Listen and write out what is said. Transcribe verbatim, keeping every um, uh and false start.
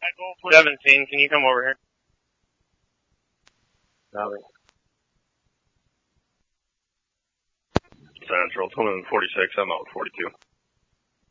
seventeen, can you come over here? Nothing. Central, one forty-six, I'm out forty-two.